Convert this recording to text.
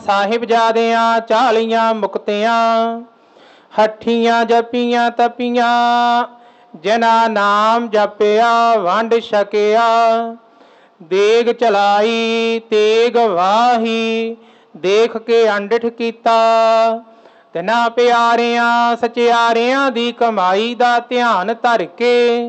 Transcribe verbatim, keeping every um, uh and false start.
ਸਾਹਿਬਜ਼ਾਦਿਆਂ ਚਾਲੀਆਂ ਮੁਕਤਿਆਂ, ਹੱਠੀਆਂ ਜਪੀਆਂ ਤਪੀਆਂ, ਜਿਨ੍ਹਾਂ ਨਾਮ ਜਪਿਆ ਵੰਡ ਛਕਿਆ। ਦੇਗ ਚਲਾਈ ਤੇਗ ਵਾਹੀ, ਦੇਖ ਕੇ ਅੰਡਿਠ ਕੀਤਾ। ਤਿਨਾਂ ਪਿਆਰਿਆਂ ਸਚਿਆਰਿਆਂ ਦੀ ਕਮਾਈ ਦਾ ਧਿਆਨ ਧਰ ਕੇ